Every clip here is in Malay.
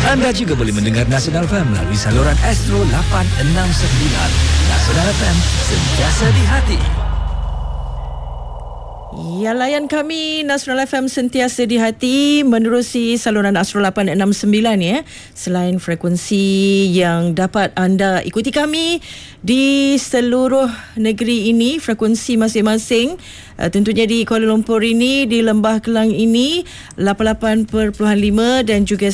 Anda juga boleh mendengar Nasional FM melalui saluran Astro 869. Nasional FM, sentiasa di hati. Ya, layan kami Nasional FM sentiasa di hati menerusi saluran Astro 869 ya. Selain frekuensi yang dapat anda ikuti kami di seluruh negeri ini, frekuensi masing-masing, tentunya di Kuala Lumpur ini, di Lembah Kelang ini 88.5 dan juga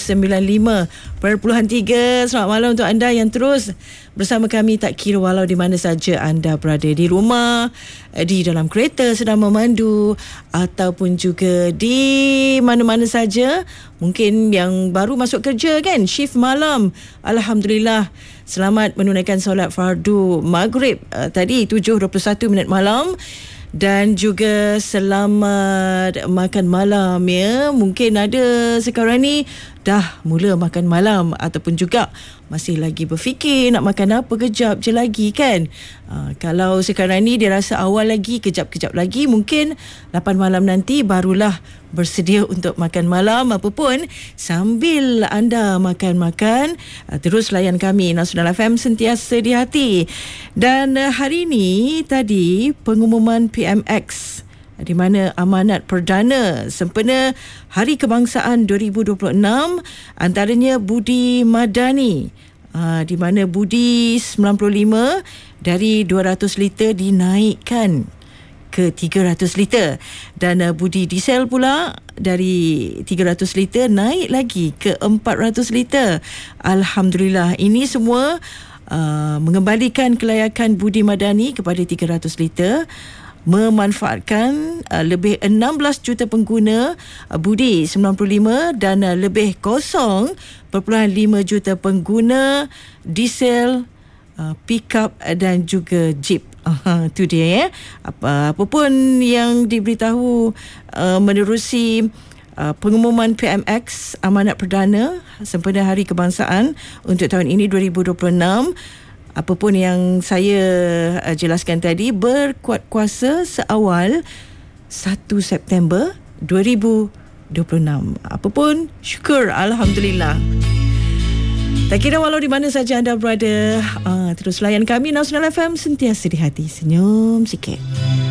95.3. Selamat malam untuk anda yang terus bersama kami, tak kira walau di mana saja anda berada, di rumah, di dalam kereta sedang memandu, ataupun juga di mana-mana saja. Mungkin yang baru masuk kerja kan, shift malam. Alhamdulillah, selamat menunaikan solat fardu maghrib tadi 7.21 malam. Dan juga selamat makan malam ya. Mungkin ada sekarang ni dah mula makan malam, ataupun juga masih lagi berfikir nak makan apa, kejap je lagi kan. Kalau sekarang ni dia rasa awal lagi, kejap-kejap lagi, mungkin 8 malam nanti barulah bersedia untuk makan malam. Apapun, sambil anda makan-makan, terus layan kami Nasional FM sentiasa di hati. Dan hari ini tadi pengumuman PMX, di mana amanat perdana sempena Hari Kebangsaan 2026, antaranya Budi Madani, di mana Budi 95 dari 200 liter dinaikkan ke 300 liter, dan budi diesel pula dari 300 liter naik lagi ke 400 liter. Alhamdulillah, ini semua mengembalikan kelayakan Budi Madani kepada 300 liter, memanfaatkan lebih 16 juta pengguna Budi 95 dan lebih 0.5 juta pengguna diesel, pick-up dan juga jeep. Itu dia ya. Apapun yang diberitahu menerusi pengumuman PMX amanat perdana sempena Hari Kebangsaan untuk tahun ini 2026. Apapun yang saya jelaskan tadi berkuat kuasa seawal 1 September 2026. Apapun, syukur, Alhamdulillah. Tak kira walau di mana saja anda berada, terus layan kami Nasional FM sentiasa di hati. Senyum sikit.